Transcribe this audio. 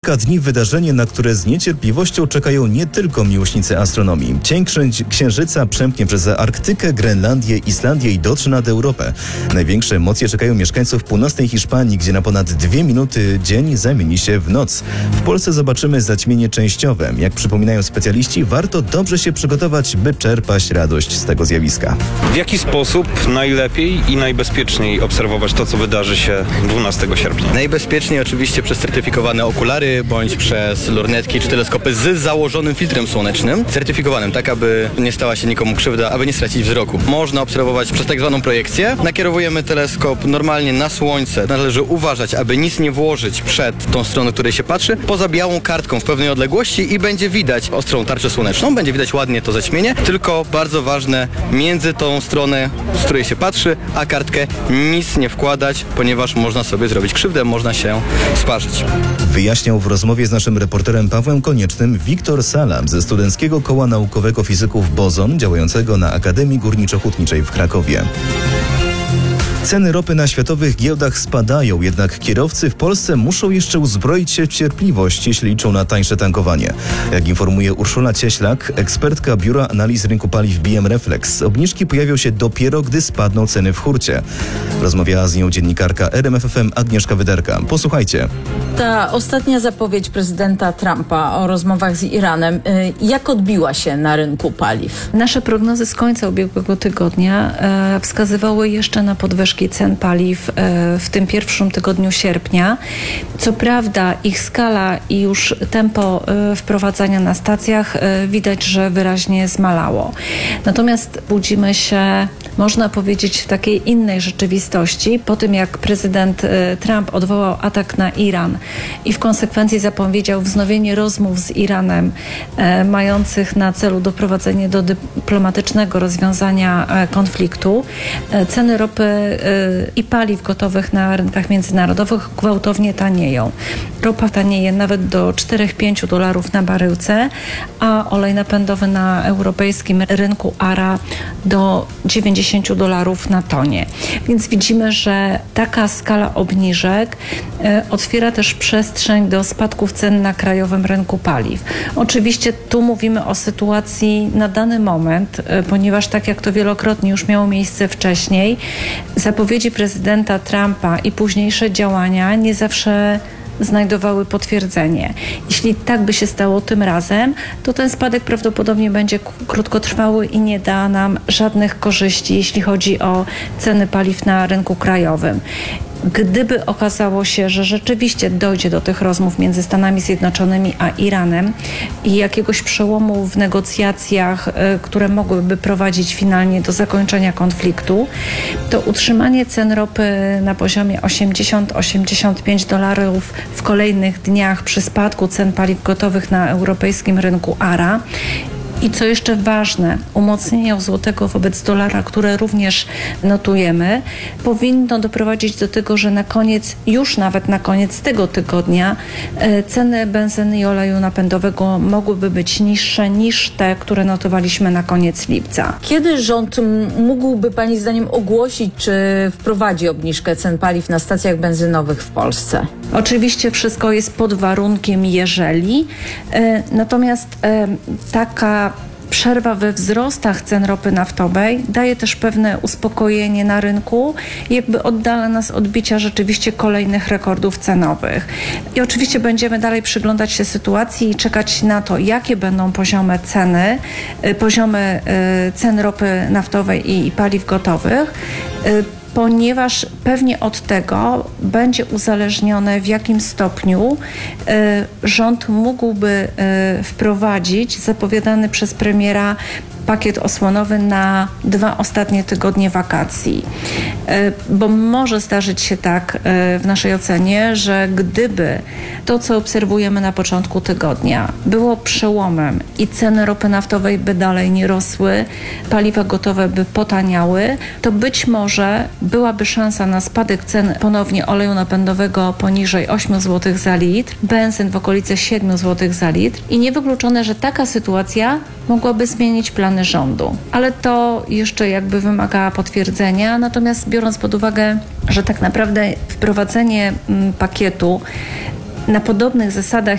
Kilka dni wydarzenie, na które z niecierpliwością czekają nie tylko miłośnicy astronomii. Cień Księżyca przemknie przez Arktykę, Grenlandię, Islandię i dotrze nad Europę. Największe emocje czekają mieszkańców północnej Hiszpanii, gdzie na ponad 2 minuty dzień zamieni się w noc. W Polsce zobaczymy zaćmienie częściowe. Jak przypominają specjaliści, warto dobrze się przygotować, by czerpać radość z tego zjawiska. W jaki sposób najlepiej i najbezpieczniej obserwować to, co wydarzy się 12 sierpnia? Najbezpieczniej oczywiście przez certyfikowane okulary, bądź przez lornetki czy teleskopy z założonym filtrem słonecznym. Certyfikowanym, tak aby nie stała się nikomu krzywda, aby nie stracić wzroku. Można obserwować przez tak zwaną projekcję. Nakierowujemy teleskop normalnie na słońce. Należy uważać, aby nic nie włożyć przed tą stroną, której się patrzy, poza białą kartką w pewnej odległości i będzie widać ostrą tarczę słoneczną, będzie widać ładnie to zaćmienie, tylko bardzo ważne, między tą stronę, z której się patrzy, a kartkę nic nie wkładać, ponieważ można sobie zrobić krzywdę, można się sparzyć. Wyjaśniał w rozmowie z naszym reporterem Pawłem Koniecznym Wiktor Sala ze Studenckiego Koła Naukowego Fizyków Bozon, działającego na Akademii Górniczo-Hutniczej w Krakowie. Ceny ropy na światowych giełdach spadają, jednak kierowcy w Polsce muszą jeszcze uzbroić się w cierpliwość, jeśli liczą na tańsze tankowanie. Jak informuje Urszula Cieślak, ekspertka Biura Analiz Rynku Paliw BM Reflex, obniżki pojawią się dopiero, gdy spadną ceny w hurcie. Rozmawiała z nią dziennikarka RMF FM Agnieszka Wyderka. Posłuchajcie. Ta ostatnia zapowiedź prezydenta Trumpa o rozmowach z Iranem, jak odbiła się na rynku paliw? Nasze prognozy z końca ubiegłego tygodnia wskazywały jeszcze na podwyżki cen paliw w tym pierwszym tygodniu sierpnia. Co prawda ich skala i już tempo wprowadzania na stacjach widać, że wyraźnie zmalało. Natomiast budzimy się, można powiedzieć, w takiej innej rzeczywistości. Po tym, jak prezydent Trump odwołał atak na Iran i w konsekwencji zapowiedział wznowienie rozmów z Iranem mających na celu doprowadzenie do dyplomatycznego rozwiązania konfliktu, ceny ropy i paliw gotowych na rynkach międzynarodowych gwałtownie tanieją. Ropa tanieje nawet do $4-5 na baryłce, a olej napędowy na europejskim rynku ARA do $90 na tonie. Więc widzimy, że taka skala obniżek otwiera też przestrzeń do spadków cen na krajowym rynku paliw. Oczywiście tu mówimy o sytuacji na dany moment, ponieważ tak jak to wielokrotnie już miało miejsce wcześniej, zapowiedzi prezydenta Trumpa i późniejsze działania nie zawsze znajdowały potwierdzenie. Jeśli tak by się stało tym razem, to ten spadek prawdopodobnie będzie krótkotrwały i nie da nam żadnych korzyści, jeśli chodzi o ceny paliw na rynku krajowym. Gdyby okazało się, że rzeczywiście dojdzie do tych rozmów między Stanami Zjednoczonymi a Iranem i jakiegoś przełomu w negocjacjach, które mogłyby prowadzić finalnie do zakończenia konfliktu, to utrzymanie cen ropy na poziomie $80-85 w kolejnych dniach przy spadku cen paliw gotowych na europejskim rynku ARA i co jeszcze ważne, umocnienie złotego wobec dolara, które również notujemy, powinno doprowadzić do tego, że już nawet na koniec tego tygodnia ceny benzyny i oleju napędowego mogłyby być niższe niż te, które notowaliśmy na koniec lipca. Kiedy rząd mógłby Pani zdaniem ogłosić, czy wprowadzi obniżkę cen paliw na stacjach benzynowych w Polsce? Oczywiście wszystko jest pod warunkiem jeżeli, natomiast taka przerwa we wzrostach cen ropy naftowej daje też pewne uspokojenie na rynku i jakby oddala nas od bicia rzeczywiście kolejnych rekordów cenowych. I oczywiście będziemy dalej przyglądać się sytuacji i czekać na to, jakie będą poziomy cen ropy naftowej i paliw gotowych, ponieważ pewnie od tego będzie uzależnione, w jakim stopniu rząd mógłby wprowadzić zapowiadany przez premiera pakiet osłonowy na 2 ostatnie tygodnie wakacji. Bo może zdarzyć się tak w naszej ocenie, że gdyby to, co obserwujemy na początku tygodnia, było przełomem i ceny ropy naftowej by dalej nie rosły, paliwa gotowe by potaniały, to być może byłaby szansa na spadek cen ponownie oleju napędowego poniżej 8 zł za litr, benzyn w okolicy 7 zł za litr i niewykluczone, że taka sytuacja mogłaby zmienić plany rządu. Ale to jeszcze jakby wymaga potwierdzenia, natomiast biorąc pod uwagę, że tak naprawdę wprowadzenie pakietu na podobnych zasadach,